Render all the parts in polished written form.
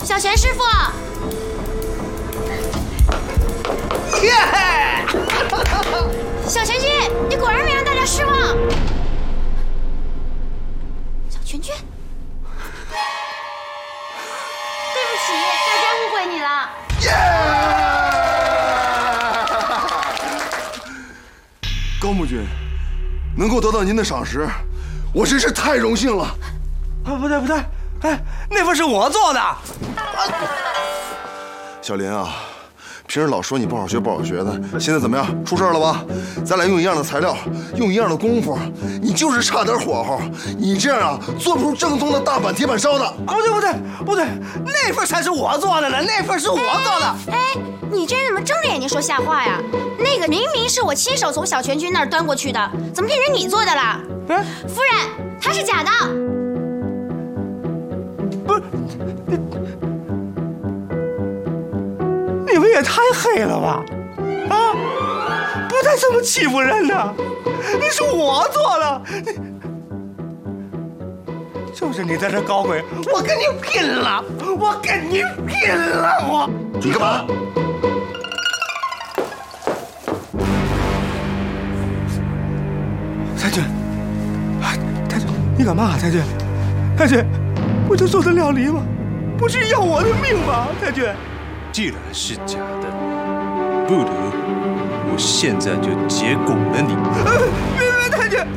小泉师傅。 耶！ 小泉君，你果然没让大家失望。小泉君，对不起，大家误会你了。 高木君，能够得到您的赏识，我真是太荣幸了。 不对，哎，那份是我做的。 小林啊，平时老说你不好学的，现在怎么样？出事了吧？咱俩用一样的材料，用一样的功夫，你就是差点火候。你这样啊，做不出正宗的大阪铁板烧的。 不对，那份才是我做的呢，那份是我做的。 哎，你这人怎么睁着眼睛说瞎话呀？那个明明是我亲手从小泉君那儿端过去的，怎么变成你做的了？夫人，它是假的。 不是，你们也太黑了吧！啊，不带这么欺负人的！你是我做的，就是你在这搞鬼，我跟你拼了！我跟你拼了！我， 你干嘛？ 太君，太君，你干嘛？太君，太君，不就做的料理吗？不是要我的命吗？太君， 既然是假的，不如我现在就结果了你。 别，太君，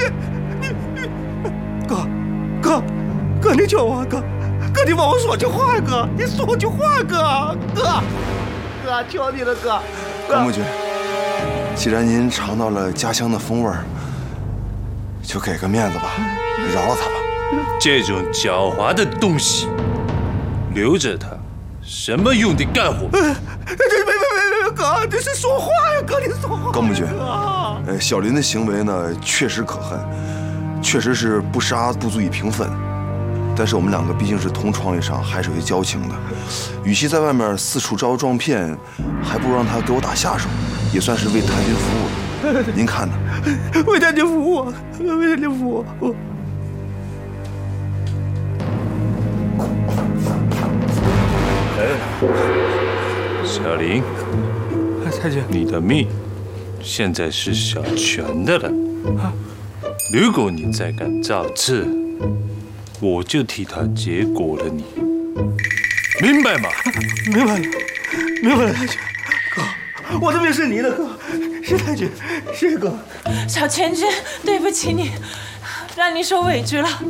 哥，你救我，哥，你帮我说句话，哥，你说句话，哥，求你了，哥。 高木君，既然您尝到了家乡的风味儿，就给个面子吧，饶了他吧。 这种狡猾的东西，留着它，什么用的干活？ 别，哥，这是说话呀，哥，你说话。 高木君，小林的行为呢，确实可恨，确实是不杀不足以平分。但是我们两个毕竟是同床一场，还是有些交情的。与其在外面四处招摇撞骗，还不如让他给我打下手，也算是为太君服务了。您看呢？ 为太君服务，为太君服务。 小林， 太君， 你的命现在是小泉的了。如果你再敢造次，我就替他结果了你，明白吗？ 明白了，太君。哥，我的命是你的，哥，是太君，是哥。 小泉君，对不起你，让你受委屈了。